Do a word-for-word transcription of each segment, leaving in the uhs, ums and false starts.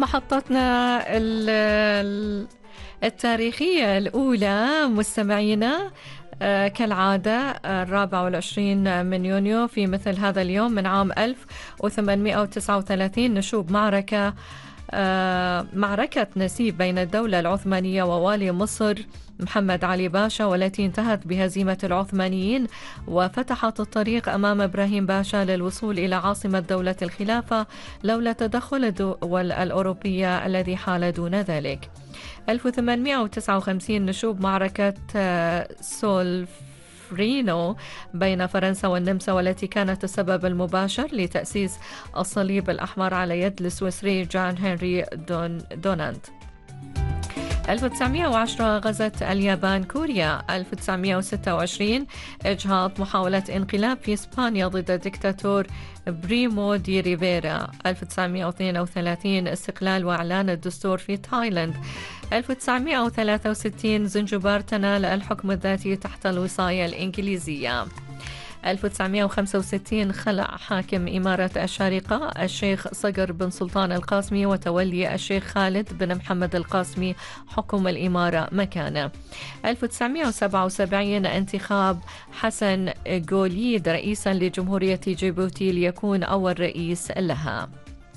محطتنا ال- التاريخية الأولى مستمعينا، آه، كالعادة آه، الرابع والعشرين من يونيو في مثل هذا اليوم من عام ألف وثمانمائة وتسعة وثلاثين نشوب معركة آه، معركة نسيب بين الدولة العثمانية ووالي مصر محمد علي باشا، والتي انتهت بهزيمة العثمانيين وفتحت الطريق أمام إبراهيم باشا للوصول إلى عاصمة دولة الخلافة لولا تدخل الدول الأوروبية الذي حال دون ذلك. ألف وثمانمائة وتسعة وخمسين نشوب معركة سولفرينو بين فرنسا والنمسا، والتي كانت السبب المباشر لتأسيس الصليب الأحمر على يد السويسري جان هنري دون دونانت. ألف وتسعمائة وعشرة غزت اليابان كوريا. ألف وتسعمائة وستة وعشرين إجهاض محاولة انقلاب في إسبانيا ضد الدكتاتور بريمو دي ريفيرا. ألف وتسعمائة واثنين وثلاثين استقلال وإعلان الدستور في تايلاند. ألف وتسعمائة وثلاثة وستين زنجبار تنال الحكم الذاتي تحت الوصاية الإنجليزية. ألف وتسعمائة وخمسة وستين خلع حاكم إمارة الشارقة الشيخ صقر بن سلطان القاسمي، وتولي الشيخ خالد بن محمد القاسمي حكم الإمارة مكانه. ألف وتسعمائة وسبعة وسبعين انتخاب حسن غوليد رئيسا لجمهورية جيبوتي ليكون أول رئيس لها.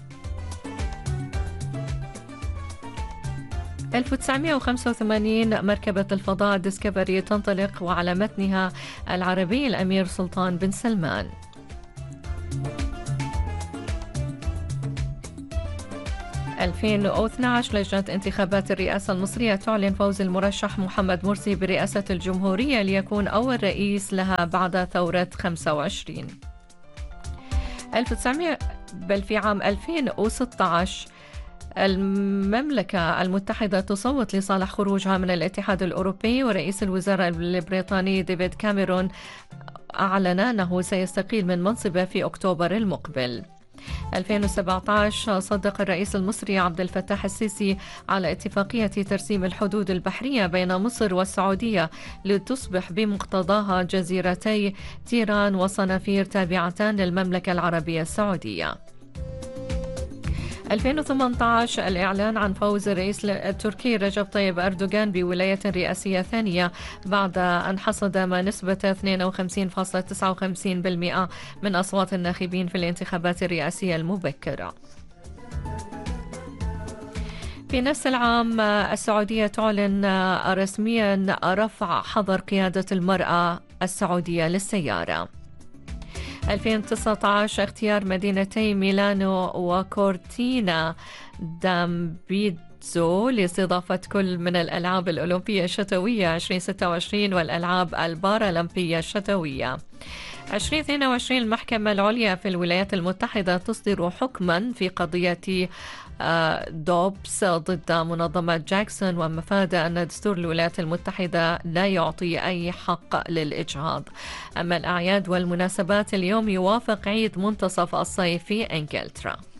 ألف وتسعمائة وخمسة وثمانين مركبة الفضاء ديسكفري تنطلق وعلى متنها العربي الأمير سلطان بن سلمان. ألفين واثني عشر لجنة انتخابات الرئاسة المصرية تعلن فوز المرشح محمد مرسي برئاسة الجمهورية ليكون أول رئيس لها بعد ثورة خمسة وعشرين. ألف وتسعمائة بل في عام ألفين وستة عشر المملكة المتحدة تصوت لصالح خروجها من الاتحاد الأوروبي، ورئيس الوزراء البريطاني ديفيد كاميرون أعلن أنه سيستقيل من منصبه في أكتوبر المقبل. ألفين وسبعة عشر صدق الرئيس المصري عبد الفتاح السيسي على اتفاقية ترسيم الحدود البحرية بين مصر والسعودية لتصبح بمقتضاها جزيرتي تيران وصنافير تابعتان للمملكة العربية السعودية. ألفين وثمانية عشر الإعلان عن فوز الرئيس التركي رجب طيب أردوغان بولاية رئاسية ثانية بعد أن حصد ما نسبة اثنين وخمسين فاصلة تسعة وخمسين بالمئة من أصوات الناخبين في الانتخابات الرئاسية المبكرة. في نفس العام السعودية تعلن رسميا رفع حظر قيادة المرأة السعودية للسيارة. ألفين وتسعة عشر اختيار مدينتي ميلانو وكورتينا دامبيزو لاستضافة كل من الألعاب الأولمبية الشتوية ألفين وستة وعشرين والألعاب البارالمبية الشتوية. ألفين واثنين وعشرين المحكمة العليا في الولايات المتحدة تصدر حكما في قضية دوبس ضد منظمة جاكسون، ومفاد أن دستور الولايات المتحدة لا يعطي أي حق للإجهاض. أما الأعياد والمناسبات، اليوم يوافق عيد منتصف الصيف في إنجلترا.